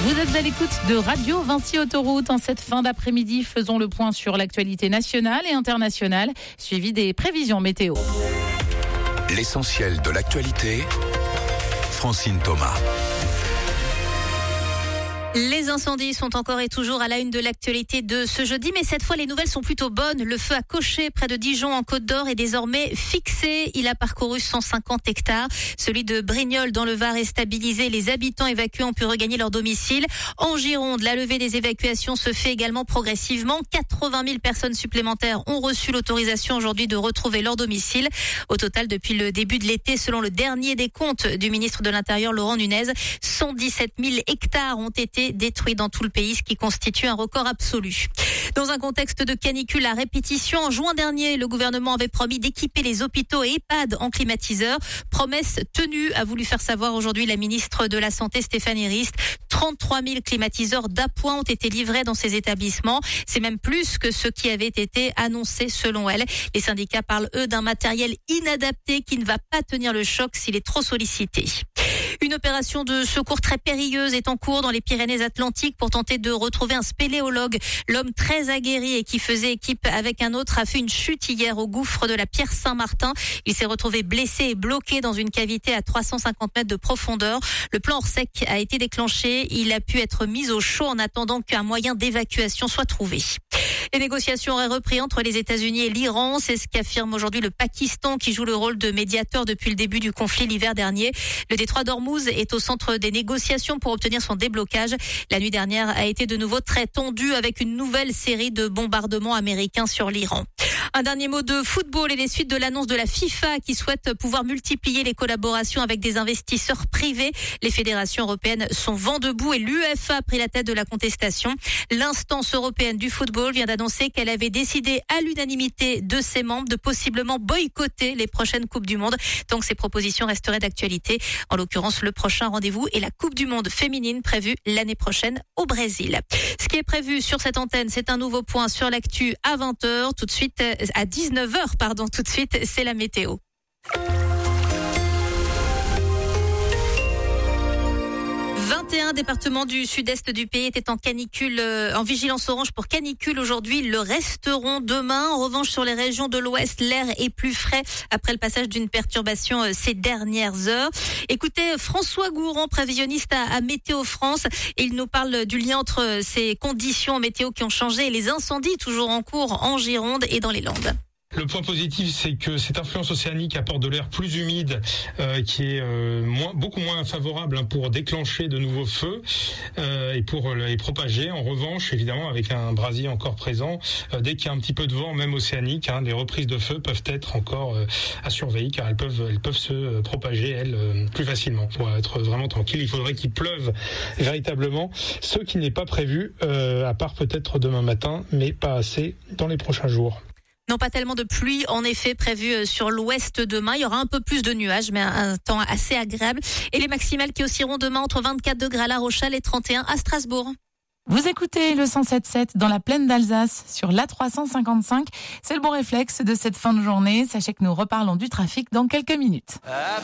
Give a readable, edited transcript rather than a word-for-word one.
Vous êtes à l'écoute de Radio Vinci Autoroute. En cette fin d'après-midi, faisons le point sur l'actualité nationale et internationale, suivi des prévisions météo. L'essentiel de l'actualité, Francine Thomas. Les incendies sont encore et toujours à la une de l'actualité de ce jeudi, mais cette fois les nouvelles sont plutôt bonnes. Le feu à Cocher, près de Dijon en Côte d'Or, est désormais fixé. Il a parcouru 150 hectares. Celui de Brignoles dans le Var est stabilisé. Les habitants évacués ont pu regagner leur domicile. En Gironde, la levée des évacuations se fait également progressivement. 80 000 personnes supplémentaires ont reçu l'autorisation aujourd'hui de retrouver leur domicile. Au total, depuis le début de l'été, selon le dernier décompte du ministre de l'Intérieur Laurent Nunez, 117 000 hectares ont été détruits dans tout le pays, ce qui constitue un record absolu. Dans un contexte de canicule à répétition, en juin dernier, le gouvernement avait promis d'équiper les hôpitaux et EHPAD en climatiseurs. Promesse tenue, a voulu faire savoir aujourd'hui la ministre de la Santé Stéphanie Rist. 33 000 climatiseurs d'appoint ont été livrés dans ces établissements. C'est même plus que ce qui avait été annoncé selon elle. Les syndicats parlent, eux, d'un matériel inadapté qui ne va pas tenir le choc s'il est trop sollicité. Une opération de secours très périlleuse est en cours dans les Pyrénées-Atlantiques pour tenter de retrouver un spéléologue. L'homme très aguerri et qui faisait équipe avec un autre a fait une chute hier au gouffre de la Pierre Saint-Martin. Il s'est retrouvé blessé et bloqué dans une cavité à 350 mètres de profondeur. Le plan hors sec a été déclenché. Il a pu être mis au chaud en attendant qu'un moyen d'évacuation soit trouvé. Les négociations auraient repris entre les États-Unis et l'Iran. C'est ce qu'affirme aujourd'hui le Pakistan qui joue le rôle de médiateur depuis le début du conflit l'hiver dernier. Le détroit d'Ormuz est au centre des négociations pour obtenir son déblocage. La nuit dernière a été de nouveau très tendue avec une nouvelle série de bombardements américains sur l'Iran. Un dernier mot de football et les suites de l'annonce de la FIFA qui souhaite pouvoir multiplier les collaborations avec des investisseurs privés. Les fédérations européennes sont vent debout et l'UEFA a pris la tête de la contestation. L'instance européenne du football vient d'annoncer qu'elle avait décidé à l'unanimité de ses membres de possiblement boycotter les prochaines Coupes du Monde tant que ces propositions resteraient d'actualité. En l'occurrence, le prochain rendez-vous est la Coupe du Monde féminine prévue l'année prochaine au Brésil. Ce qui est prévu sur cette antenne, c'est un nouveau point sur l'actu à 20h. Tout de suite, à 19h, pardon, tout de suite, c'est la météo. 21 départements du sud-est du pays étaient en canicule, en vigilance orange pour canicule aujourd'hui. Ils le resteront demain. En revanche, sur les régions de l'ouest, l'air est plus frais après le passage d'une perturbation ces dernières heures. Écoutez, François Gourand, prévisionniste à Météo France, et il nous parle du lien entre ces conditions météo qui ont changé et les incendies toujours en cours en Gironde et dans les Landes. Le point positif, c'est que cette influence océanique apporte de l'air plus humide qui est beaucoup moins favorable pour déclencher de nouveaux feux et pour les propager. En revanche, évidemment, avec un brasier encore présent, dès qu'il y a un petit peu de vent, même océanique, les reprises de feu peuvent être encore à surveiller car elles peuvent se propager, elles, plus facilement. Pour être vraiment tranquille, il faudrait qu'il pleuve véritablement, ce qui n'est pas prévu, à part peut-être demain matin, mais pas assez dans les prochains jours. Non, pas tellement de pluie, en effet, prévue sur l'ouest demain. Il y aura un peu plus de nuages, mais un temps assez agréable. Et les maximales qui oscilleront demain entre 24 degrés à La Rochelle et 31 à Strasbourg. Vous écoutez le 107.7 dans la plaine d'Alsace sur l'A355. C'est le bon réflexe de cette fin de journée. Sachez que nous reparlons du trafic dans quelques minutes.